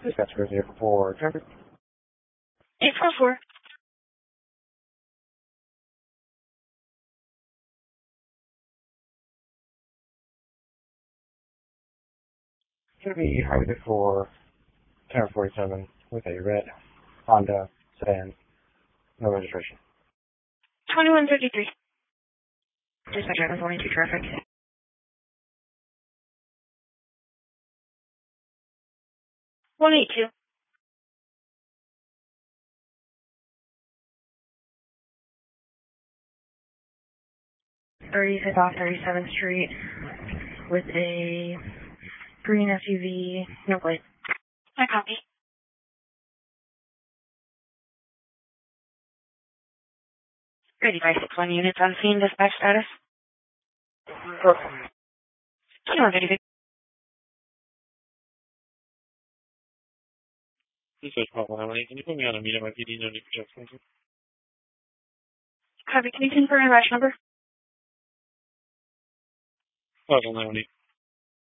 Dispatch 044 traffic. 844. Going to be Highway 54, 1047 with a red Honda sedan, no registration. 2133. Dispatch 1142 traffic. 182. Fifth off 37th Street with a green SUV, no plate. I copy. Ready by 61 units on scene, dispatch status. 2133. Dispatch call 118. Can you put me on a meet at my PD no need for check station? Copy, can you confirm your batch number? Call 118.